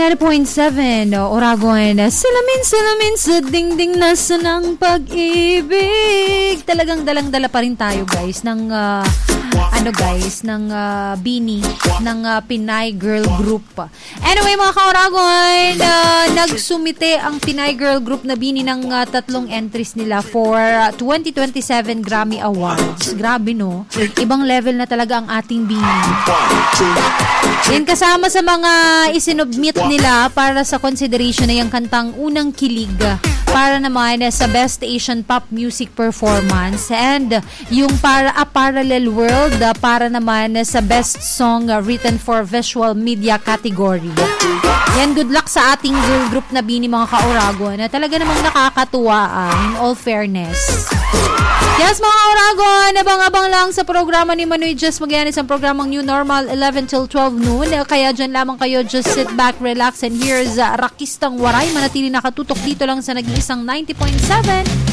90.7 Oragon. Salamin sa dingding na ng pag-ibig. Talagang dalang-dala pa rin tayo guys ng Bini ng Pinay Girl Group. Anyway mga ka-Oragon, nagsumite ang Pinay Girl Group na Bini ng tatlong entries nila for 2027 Grammy Awards. Grabe no? Ibang level na talaga ang ating Bini. Yan kasama sa mga isinubmit nila para sa consideration na yung kantang Unang Kilig para naman sa Best Asian Pop Music Performance and yung para A Parallel World para naman sa Best Song Written for Visual Media category. Yan, good luck sa ating girl group na Bini mga ka-Oragon na talaga namang nakakatuwa in all fairness. Yes mga Oragon, abang-abang lang sa programa ni Manoy Just Magallanes ang programang New Normal 11 till 12 noon. Kaya dyan lamang kayo, just sit back, relax, and here's Rakistang Waray. Manatili nakatutok dito lang sa nag-iisang 90.7